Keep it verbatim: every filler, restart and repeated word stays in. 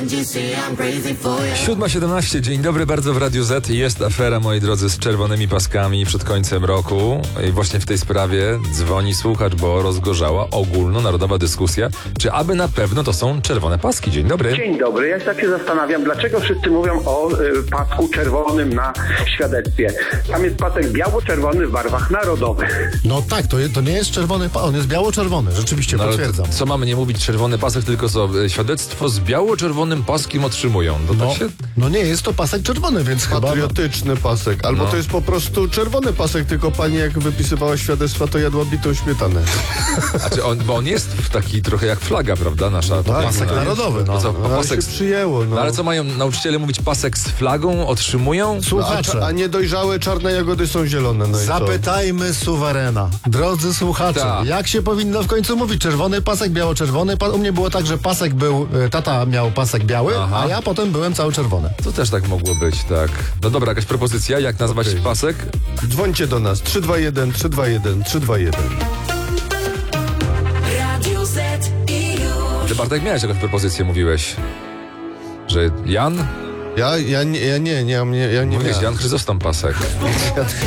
siódma siedemnaście, dzień dobry, bardzo w Radiu Z. Jest afera, moi drodzy, z czerwonymi paskami przed końcem roku. I właśnie w tej sprawie dzwoni słuchacz, bo rozgorzała ogólnonarodowa dyskusja, czy aby na pewno to są czerwone paski. Dzień dobry. Dzień dobry, ja tak się zastanawiam, dlaczego wszyscy mówią o y, pasku czerwonym na świadectwie. Tam jest pasek biało-czerwony w barwach narodowych. No tak, to, je, to nie jest czerwony, pa- on jest biało-czerwony, rzeczywiście, No, ale potwierdzam. to, co mamy nie mówić czerwony pasek, tylko co? e, Świadectwo z biało-czerwonym paskiem otrzymują. To No, tak się... no nie, jest to pasek czerwony, więc chyba... Patriotyczny pasek. Albo No. to jest po prostu czerwony pasek, tylko pani jak wypisywała świadectwa, to jadła bitą śmietanę. A czy on, bo on jest taki trochę jak flaga, prawda, nasza? tak, pasek no. narodowy, no. To co, No, ale pasek się z... przyjęło. No. No ale co mają nauczyciele mówić, pasek z flagą otrzymują? a, Słuchacze, cza- a niedojrzałe czarne jagody są zielone. No i co? zapytajmy suwerena. Drodzy słuchacze, Tak. jak się powinno w końcu mówić? Czerwony pasek, biało-czerwony? Pa- U mnie było tak, że pasek był, e, tata miał pasek biały, Aha. a ja potem byłem cały czerwony. To też tak mogło być, tak. No dobra, jakaś propozycja, jak nazwać Okej. pasek? Dzwońcie do nas. trzy dwa jeden, trzy dwa jeden, trzy dwa jeden. Radio Z i już. Ty, Bartek, miałeś jakąś propozycję, mówiłeś, że Jan? Ja, ja, nie, ja nie, nie, ja nie, ja nie Mówiłeś miałem. Jan Chryzostom pasek.